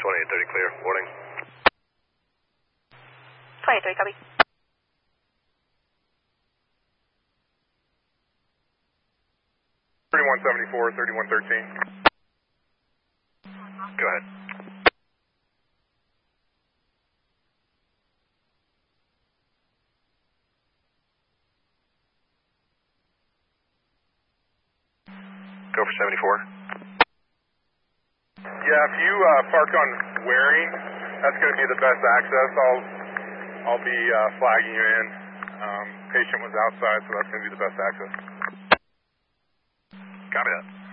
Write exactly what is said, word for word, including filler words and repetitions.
twenty-eight thirty clear. Warning. twenty-eight thirty, copy. thirty-one seventy-four, thirty-one thirteen. Go ahead. Go for seventy-four. Yeah, if you uh, park on Waring, that's going to be the best access. I'll I'll be uh, flagging you in. Um, patient was outside, so that's going to be the best access. Copy that.